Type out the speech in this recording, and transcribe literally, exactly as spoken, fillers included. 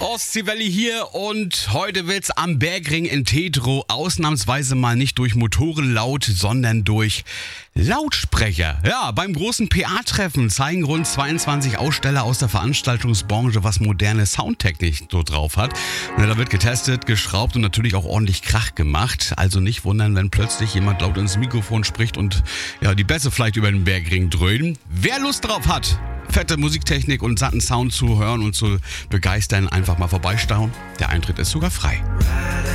Ostseewelle hier und heute wird's am Bergring in Tetro ausnahmsweise mal nicht durch Motoren laut, sondern durch Lautsprecher. Ja, beim großen P A-Treffen zeigen rund zweiundzwanzig Aussteller aus der Veranstaltungsbranche, was moderne Soundtechnik so drauf hat. Ja, da wird getestet, geschraubt und natürlich auch ordentlich Krach gemacht. Also nicht wundern, wenn plötzlich jemand laut ins Mikrofon spricht und ja, die Bässe vielleicht über den Bergring dröhnen. Wer Lust drauf hat, fette Musiktechnik und satten Sound zu hören und zu begeistern, einfach mal vorbeistauen. Der Eintritt ist sogar frei.